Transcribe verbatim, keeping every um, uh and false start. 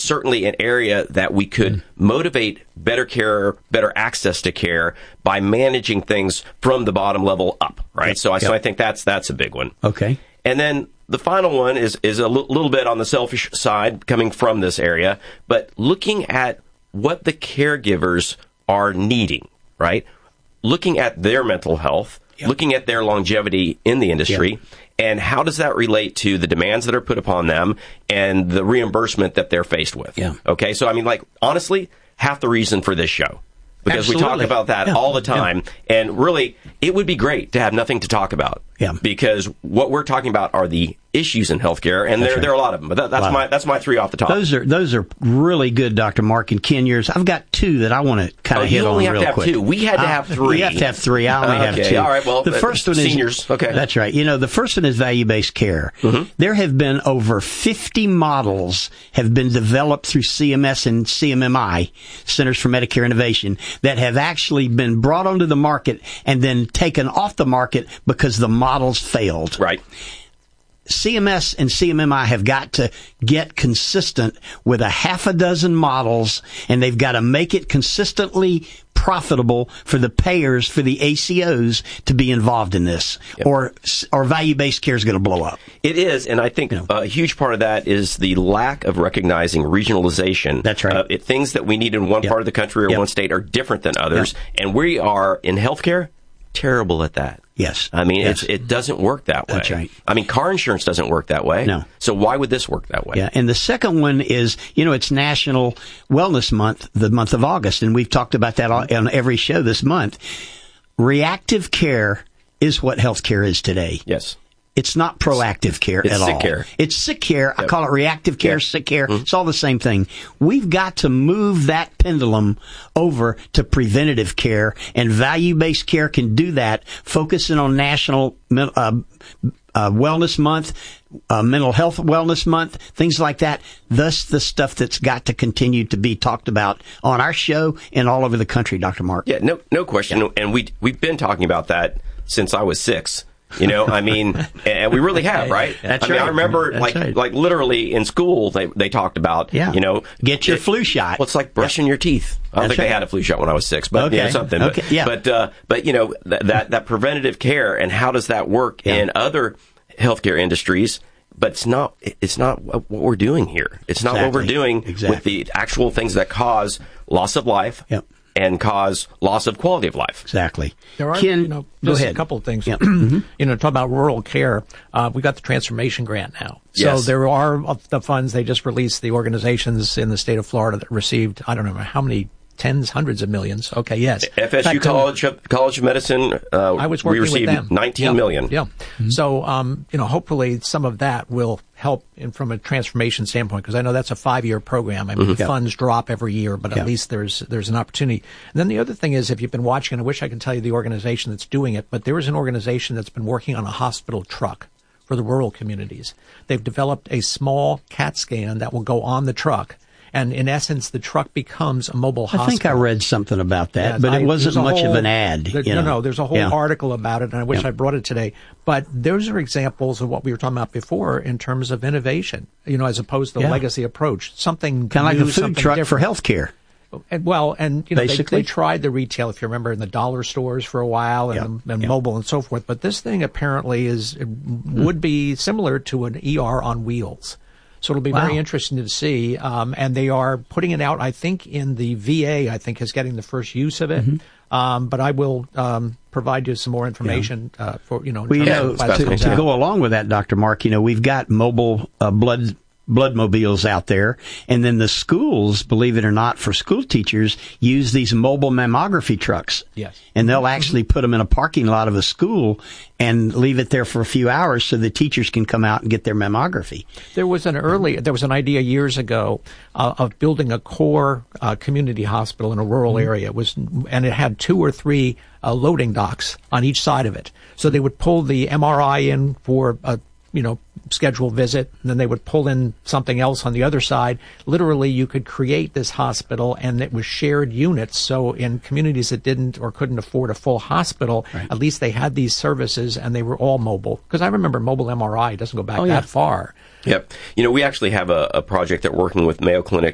certainly an area that we could mm-hmm. motivate better care, better access to care by managing things from the bottom level up, right? Yep. So, I, yep. so I think that's that's a big one. Okay. And then the final one is, is a l- little bit on the selfish side coming from this area, but looking at what the caregivers are needing, right? Looking at their mental health, yep. looking at their longevity in the industry, yep. and how does that relate to the demands that are put upon them and the reimbursement that they're faced with? Yeah. Okay, so I mean, like, honestly, half the reason for this show. Because Absolutely. we talk about that yeah. all the time. Yeah. And really, it would be great to have nothing to talk about. Yeah. Because what we're talking about are the issues in healthcare, and there, right. there are a lot of them. But that, that's my that's my three off the top. Those are those are really good, Doctor Mark and Ken. Yours. I've got two that I want to kind of oh, hit you on only real have to quick. have two. We had to have three. You have to have three. I only okay. have two. All right. Well, the first one is seniors. Okay. That's right. You know, the first one is value-based care. Mm-hmm. There have been over fifty models have been developed through C M S and C M M I, Centers for Medicare Innovation, that have actually been brought onto the market and then taken off the market because the models failed. Right. C M S and C M M I have got to get consistent with a half a dozen models, and they've got to make it consistently profitable for the payers, for the A C Os to be involved in this, yep. or or value-based care is going to blow up. It is, and I think you know. a huge part of that is the lack of recognizing regionalization. That's right. Uh, it, things that we need in one yep. part of the country or yep. one state are different than others, yep. and we are, in healthcare, terrible at that. Yes. I mean, yes. it's, it doesn't work that way. That's right. I mean, car insurance doesn't work that way. No. So why would this work that way? Yeah. And the second one is, you know, it's National Wellness Month, the month of August, and we've talked about that on every show this month. Reactive care is what healthcare is today. Yes. It's not proactive care it's at all. It's sick care. It's sick care. Yep. I call it reactive care, yep. sick care. Mm-hmm. It's all the same thing. We've got to move that pendulum over to preventative care, and value-based care can do that, focusing on National uh, uh, Wellness Month, uh, Mental Health Wellness Month, things like that. Thus, the stuff that's got to continue to be talked about on our show and all over the country, Doctor Mark. Yeah, no, no question. Yeah. And we we've been talking about that since I was six. You know, I mean, and we really have, right? That's I mean, right. I remember, That's like, right. like literally in school, they they talked about, yeah. you know, get your it, flu shot. Well, it's like brushing yep. your teeth. I don't That's think right. they had a flu shot when I was six, but okay. you know, something. Okay. But, yeah. but, uh, but you know, th- that that preventative care and how does that work yeah. in other healthcare industries? But it's not. It's not what we're doing here. It's not exactly. what we're doing exactly. with the actual things that cause loss of life. Yep. And cause loss of quality of life. Exactly. There are, Ken, you know, go just ahead. a couple of things. Yeah. mm-hmm. You know, talk about rural care. Uh, we got the transformation grant now. So yes. there are the funds. They just released the organizations in the state of Florida that received, I don't know how many, tens, hundreds of millions. Okay, yes. F S U fact, College of, College of Medicine, uh, I was working we received with them. nineteen yeah. million. Yeah. Mm-hmm. So, um, you know, hopefully some of that will help in, from a transformation standpoint, because I know that's a five-year program. I mean, Mm-hmm. the Yeah. funds drop every year, but Yeah. at least there's there's an opportunity. And then the other thing is, if you've been watching, and I wish I could tell you the organization that's doing it, but there is an organization that's been working on a hospital truck for the rural communities. They've developed a small CAT scan that will go on the truck. And in essence, the truck becomes a mobile hospital. I think I read something about that, yes, but it I, wasn't much whole, of an ad. There, you no, know. no, there's a whole yeah. article about it, and I wish yeah. I brought it today. But those are examples of what we were talking about before in terms of innovation, you know, as opposed to the yeah. legacy approach. Something kind of new, like a food something truck different. for healthcare. And, well, and you know, they, Basically. they tried the retail, if you remember, in the dollar stores for a while, and, yeah. and yeah. mobile and so forth. But this thing apparently is mm. would be similar to an E R on wheels. So it'll be wow. very interesting to see. Um, and they are putting it out, I think, in the V A, I think, is getting the first use of it. Mm-hmm. Um, but I will um, provide you some more information yeah. uh, for, you know, in well, you terms know of to, to go along with that, Doctor Mark, you know, we've got mobile uh, blood bloodmobiles out there, and then the schools, believe it or not, for school teachers use these mobile mammography trucks. Yes. And they'll actually put them in a parking lot of a school and leave it there for a few hours so the teachers can come out and get their mammography. There was an early, there was an idea years ago uh, of building a core uh, community hospital in a rural mm-hmm. area. It was, and it had two or three uh, loading docks on each side of it. So they would pull the M R I in for a you know, scheduled visit, and then they would pull in something else on the other side. Literally, you could create this hospital, and it was shared units. So in communities that didn't or couldn't afford a full hospital, right. at least they had these services, and they were all mobile. Because I remember mobile M R I doesn't go back oh, yeah. that far. Yep. You know, we actually have a, a project that we're working with Mayo Clinic